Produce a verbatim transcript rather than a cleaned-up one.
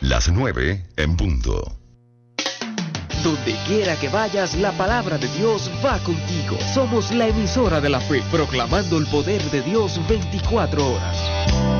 Las nueve en punto. Donde quiera que vayas, la palabra de Dios va contigo. Somos la emisora de la fe, proclamando el poder de Dios veinticuatro horas.